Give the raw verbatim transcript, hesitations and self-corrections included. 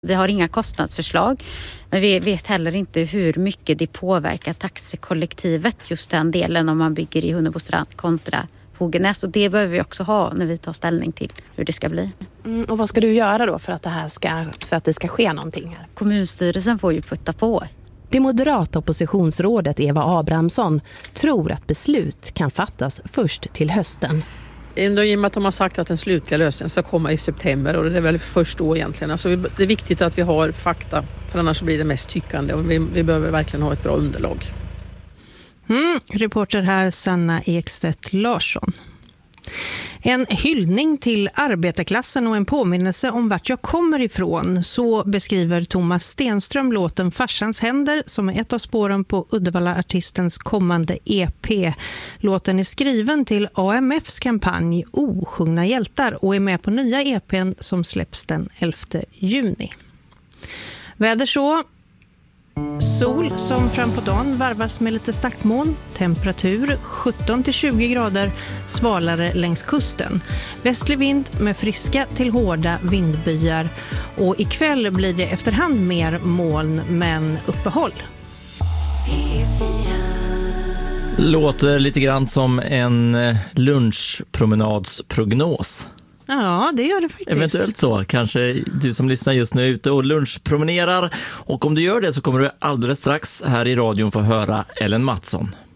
Vi har inga kostnadsförslag, men vi vet heller inte hur mycket det påverkar taxikollektivet, just den delen om man bygger i Hunnebostrand kontra Hogenäs. Och det behöver vi också ha när vi tar ställning till hur det ska bli. Mm, och vad ska du göra då för att det här ska, för att det ska ske någonting här? Kommunstyrelsen får ju putta på. Det moderata oppositionsrådet Eva Abrahamsson tror att beslut kan fattas först till hösten. Ändå i och med att de har sagt att den slutliga lösningen ska komma i september, och det är väl först då egentligen. Alltså det är viktigt att vi har fakta, för annars blir det mest tyckande, och vi, vi behöver verkligen ha ett bra underlag. Mm, reporter här Sanna Ekstedt Larsson. En hyllning till arbetarklassen och en påminnelse om vart jag kommer ifrån. Så beskriver Thomas Stenström låten Farsans händer, som är ett av spåren på Uddevalla-artistens kommande E P. Låten är skriven till A M F:s kampanj Osjungna hjältar och är med på nya E P:n som släpps den elfte juni. Väder så. Sol som fram på dagen varvas med lite stackmoln. Temperatur sjutton till tjugo grader, svalare längs kusten. Västlig vind med friska till hårda vindbyar. Och ikväll blir det efterhand mer moln men uppehåll. Låter lite grann som en lunchpromenadsprognos. Ja, det gör det faktiskt. Eventuellt så. Kanske du som lyssnar just nu är ute och lunchpromenerar. Och om du gör det så kommer du alldeles strax här i radion få höra Ellen Mattsson.